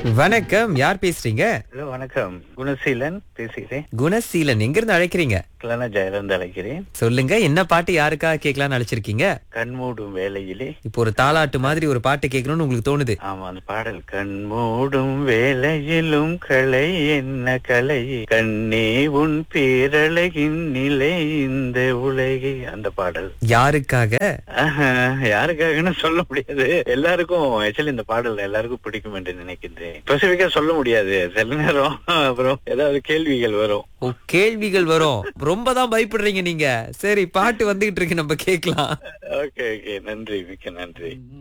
வணக்கம், யார் பேசுறீங்க? ஹலோ வணக்கம், குணசீலன் பேசுகிறேன். குணசீலன், எங்க இருந்து அழைக்கிறீங்க? கிளனஜாயிலிருந்து அழைக்கிறேன். சொல்லுங்க, என்ன பாட்டு யாருக்காக கேட்கலாம்னு அழைச்சிருக்கீங்க? கண்மூடும் வேளையிலே. இப்போ ஒரு தாலாட்டு மாதிரி ஒரு பாட்டு கேட்கணும்னு உங்களுக்கு தோணுது. ஆமா, அந்த பாடல் கண்மூடும் வேளையிலும் கலை என்ன கலை, கண்ணே உன் பேரழகின் நிலை இந்த உலகே, அந்த பாடல். யாருக்காக? யாருக்காகன்னு சொல்ல முடியாது, எல்லாருக்கும் ஆக்சுவலி இந்த பாடல் எல்லாருக்கும் பிடிக்கும் என்று நினைக்கின்றேன். ஸ்பெசிபிக்கா சொல்ல முடியாது, சில நேரம் அப்புறம் ஏதாவது கேள்விகள் வரும். ஓ, கேள்விகள் வரும். ரொம்ப தான் பயப்படுறீங்க நீங்க. சரி, பாட்டு வந்துகிட்டு இருக்கு, நம்ம கேட்கலாம். ஓகே, நன்றி, மிக்க நன்றி.